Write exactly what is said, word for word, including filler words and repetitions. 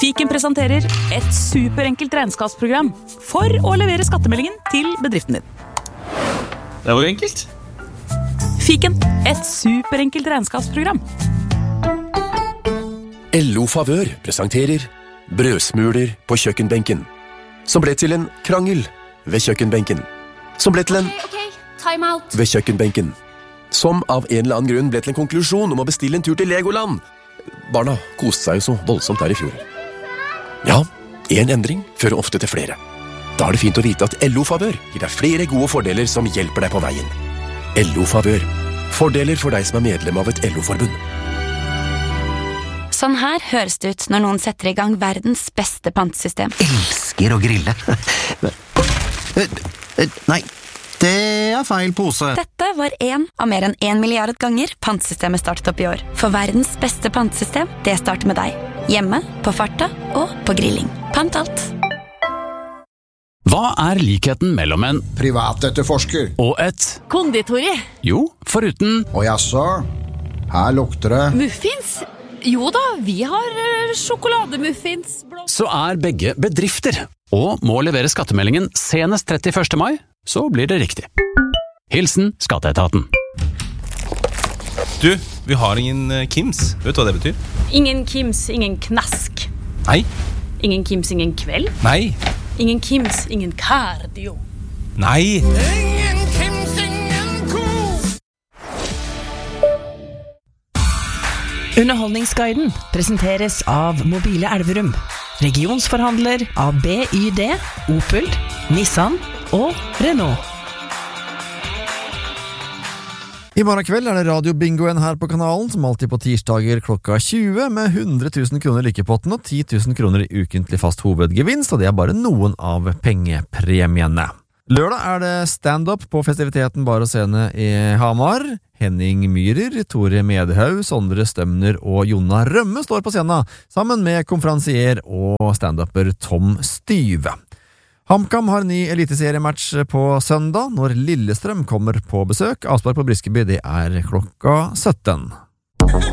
Fiken presenterer et superenkelt regnskapsprogram for å levere skattemeldingen til bedriften din. Det var jo enkelt. Fiken, et superenkelt regnskapsprogram. L O Favør presenterer brødsmuler på kjøkkenbenken, som ble til en krangel ved kjøkkenbenken, som ble til en Ok, ok, time out. ved kjøkkenbenken, som av en eller annen grunn ble til en konklusjon om å bestille en tur til Legoland. Barna koste seg jo så voldsomt der i fjor. Ja, en endring fører ofte til flere. Da er det fint å vite at L O Favør gir deg flere gode fordeler som hjelper deg på veien. L O Favør. Fordeler for deg som er medlem av et L O-forbund. Sånn her høres det ut når noen setter i gang verdens beste pantesystem. Elsker å grille. Nei, det er feil pose. Dette var en av mer enn en milliard ganger pantesystemet startet opp i år. For verdens beste pantesystem, det starter med deg. Hjemme, på farta og på grilling. Pant alt. Hva er likheten mellom en privatetterforsker og et Konditori. Jo, foruten og jaså, her lukter det Muffins? Jo da, vi har uh, sjokolademuffins. Blå... så er begge bedrifter, og må levere skattemeldingen senest trettiførste mai, så blir det riktig. Hilsen Skatteetaten. Du, vi har ingen uh, Kims. Vet du hva det betyr? Ingen Kims, ingen knask. Nei. Ingen Kims, ingen kveld. Nei. Ingen Kims, ingen cardio. Nei. Ingen Kims, ingen ko. Underholdningsguiden presenteres av Mobile Elverum, regionsforhandler av B Y D, Opel, Nissan og Renault. I morgen kveld er det radiobingoen her på kanalen, som alltid på tirsdager klokka tjue, med hundre tusen kroner lykkepotten og ti tusen kroner i ukentlig fast hovedgevinst, og det er bare noen av pengepremiene. Lørdag er det stand-up på festiviteten Bar og Scene i Hamar. Henning Myhrer, Tore Medhaug, Sondre Stømner og Jonna Rømme står på scenen, sammen med konferansier og stand-upper Tom Styve. HamKam har ny eliteseriematch på søndag, når Lillestrøm kommer på besøk. Avspark på Briskeby, det er klokka sytten.